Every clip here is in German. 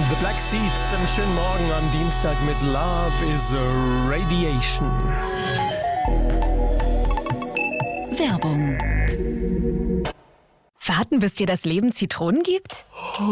The Black Seeds, einen schönen Morgen am Dienstag mit Love is Radiation. Werbung. Warten, bis dir das Leben Zitronen gibt?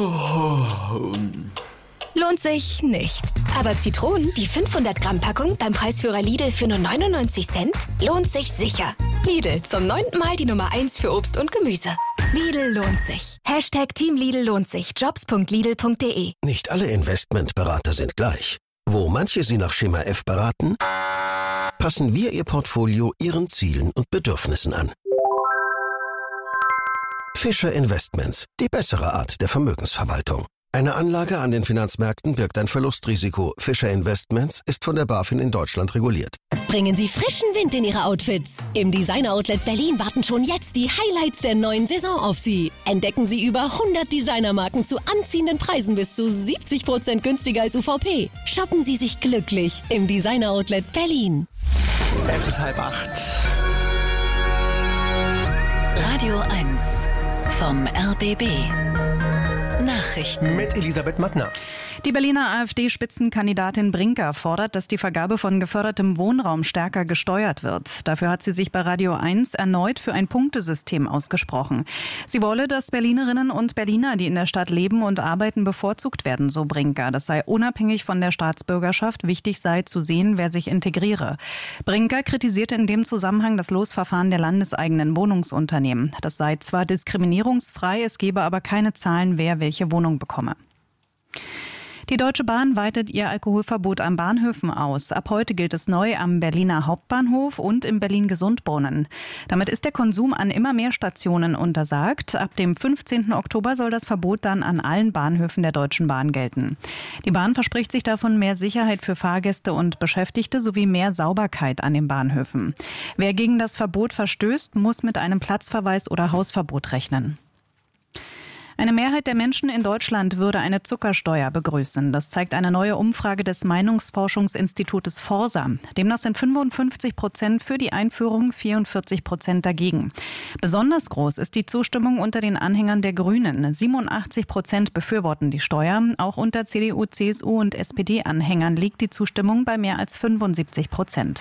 Lohnt sich nicht. Aber Zitronen, die 500 Gramm Packung beim Preisführer Lidl für nur 99 Cent, lohnt sich sicher. Lidl, zum 9. Mal die Nummer 1 für Obst und Gemüse. Lidl lohnt sich. #Team Lidl lohnt sich. Jobs.lidl.de. Nicht alle Investmentberater sind gleich. Wo manche Sie nach Schema F beraten, passen wir Ihr Portfolio Ihren Zielen und Bedürfnissen an. Fischer Investments, die bessere Art der Vermögensverwaltung. Eine Anlage an den Finanzmärkten birgt ein Verlustrisiko. Fischer Investments ist von der BaFin in Deutschland reguliert. Bringen Sie frischen Wind in Ihre Outfits. Im Designer Outlet Berlin warten schon jetzt die Highlights der neuen Saison auf Sie. Entdecken Sie über 100 Designermarken zu anziehenden Preisen bis zu 70% günstiger als UVP. Shoppen Sie sich glücklich im Designer Outlet Berlin. Es ist 7:30. Radio 1 vom RBB. Nachrichten Mit Elisabeth Mattner. Die Berliner AfD-Spitzenkandidatin Brinker fordert, dass die Vergabe von gefördertem Wohnraum stärker gesteuert wird. Dafür hat sie sich bei Radio 1 erneut für ein Punktesystem ausgesprochen. Sie wolle, dass Berlinerinnen und Berliner, die in der Stadt leben und arbeiten, bevorzugt werden, so Brinker. Das sei unabhängig von der Staatsbürgerschaft. Wichtig sei zu sehen, wer sich integriere. Brinker kritisierte in dem Zusammenhang das Losverfahren der landeseigenen Wohnungsunternehmen. Das sei zwar diskriminierungsfrei, es gebe aber keine Zahlen, wer welche Wohnung bekomme. Die Deutsche Bahn weitet ihr Alkoholverbot an Bahnhöfen aus. Ab heute gilt es neu am Berliner Hauptbahnhof und im Berlin-Gesundbrunnen. Damit ist der Konsum an immer mehr Stationen untersagt. Ab dem 15. Oktober soll das Verbot dann an allen Bahnhöfen der Deutschen Bahn gelten. Die Bahn verspricht sich davon mehr Sicherheit für Fahrgäste und Beschäftigte sowie mehr Sauberkeit an den Bahnhöfen. Wer gegen das Verbot verstößt, muss mit einem Platzverweis oder Hausverbot rechnen. Eine Mehrheit der Menschen in Deutschland würde eine Zuckersteuer begrüßen. Das zeigt eine neue Umfrage des Meinungsforschungsinstitutes Forsa. Demnach sind 55% für die Einführung, 44% dagegen. Besonders groß ist die Zustimmung unter den Anhängern der Grünen. 87% befürworten die Steuer. Auch unter CDU, CSU und SPD-Anhängern liegt die Zustimmung bei mehr als 75%.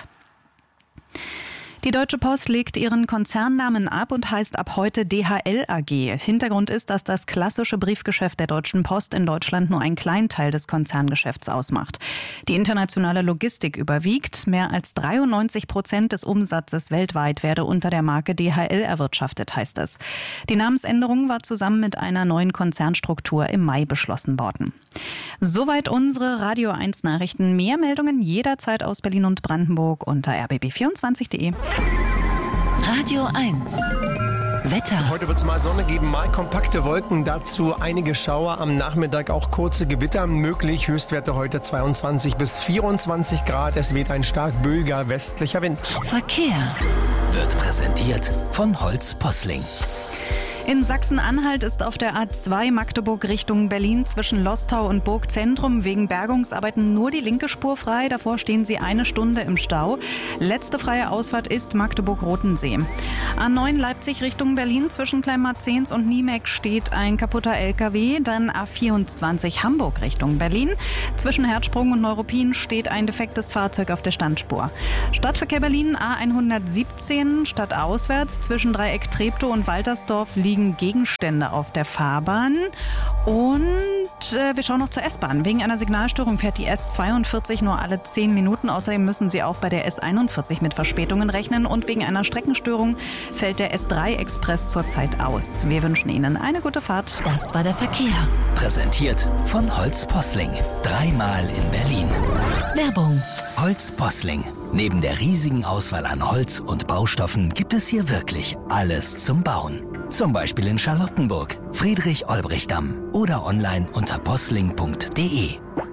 Die Deutsche Post legt ihren Konzernnamen ab und heißt ab heute DHL AG. Hintergrund ist, dass das klassische Briefgeschäft der Deutschen Post in Deutschland nur einen kleinen Teil des Konzerngeschäfts ausmacht. Die internationale Logistik überwiegt. Mehr als 93% des Umsatzes weltweit werde unter der Marke DHL erwirtschaftet, heißt es. Die Namensänderung war zusammen mit einer neuen Konzernstruktur im Mai beschlossen worden. Soweit unsere Radio 1 Nachrichten. Mehr Meldungen jederzeit aus Berlin und Brandenburg unter rbb24.de. Radio 1 Wetter. Heute wird es mal Sonne geben, mal kompakte Wolken, dazu einige Schauer, am Nachmittag auch kurze Gewitter möglich. Höchstwerte heute 22 bis 24 Grad. Es weht ein stark böiger westlicher Wind. Verkehr Wird präsentiert von Holz Posling. In Sachsen-Anhalt ist auf der A2 Magdeburg Richtung Berlin zwischen Lostau und Burgzentrum wegen Bergungsarbeiten nur die linke Spur frei. Davor stehen sie 1 Stunde im Stau. Letzte freie Ausfahrt ist Magdeburg-Rotensee. A9 Leipzig Richtung Berlin zwischen Kleinmarzens und Niemek steht ein kaputter LKW. Dann A24 Hamburg Richtung Berlin. Zwischen Herzsprung und Neuruppin steht ein defektes Fahrzeug auf der Standspur. Stadtverkehr Berlin A117 stadtauswärts zwischen Dreieck Treptow und Waltersdorf liegen Gegenstände auf der Fahrbahn. Und wir schauen noch zur S-Bahn. Wegen einer Signalstörung fährt die S42 nur alle 10 Minuten. Außerdem müssen Sie auch bei der S41 mit Verspätungen rechnen. Und wegen einer Streckenstörung fällt der S3-Express zurzeit aus. Wir wünschen Ihnen eine gute Fahrt. Das war der Verkehr. Präsentiert von Holz Posling. 3-mal in Berlin. Werbung. Holz Posling. Neben der riesigen Auswahl an Holz und Baustoffen gibt es hier wirklich alles zum Bauen. Zum Beispiel in Charlottenburg, Friedrich-Olbrich-Damm oder online unter posling.de.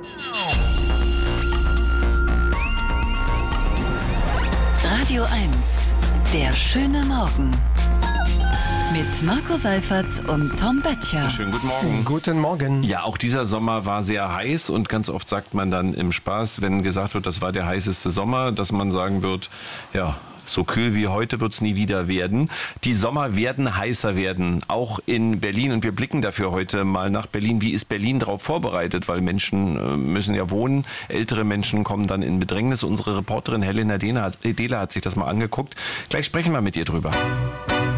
Radio 1, der schöne Morgen. Mit Marco Seifert und Tom Böttcher. Schönen guten Morgen. Guten Morgen. Ja, auch dieser Sommer war sehr heiß und ganz oft sagt man dann im Spaß, wenn gesagt wird, das war der heißeste Sommer, dass man sagen wird, ja, So kühl wie heute wird es nie wieder werden. Die Sommer werden heißer werden, auch in Berlin. Und wir blicken dafür heute mal nach Berlin. Wie ist Berlin darauf vorbereitet? Weil Menschen müssen ja wohnen. Ältere Menschen kommen dann in Bedrängnis. Unsere Reporterin Helena Dehler hat sich das mal angeguckt. Gleich sprechen wir mit ihr drüber.